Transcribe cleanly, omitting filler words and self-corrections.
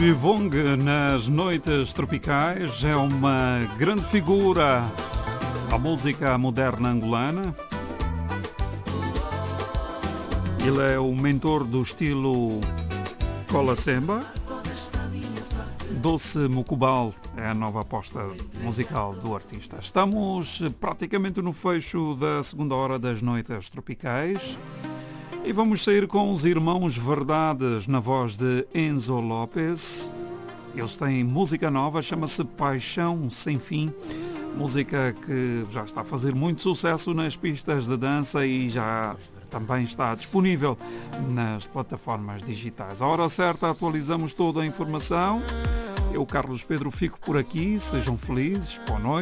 Vivong nas noites tropicais é uma grande figura da música moderna angolana. Ele é o mentor do estilo Kola Semba. Doce Mukubal é a nova aposta musical do artista. Estamos praticamente no fecho da segunda hora das noites tropicais e vamos sair com os Irmãos Verdades na voz de Enzo Lopes. Eles têm música nova, chama-se Paixão Sem Fim. Música que já está a fazer muito sucesso nas pistas de dança e já também está disponível nas plataformas digitais. À hora certa atualizamos toda a informação. Eu, Carlos Pedro, fico por aqui. Sejam felizes. Boa noite.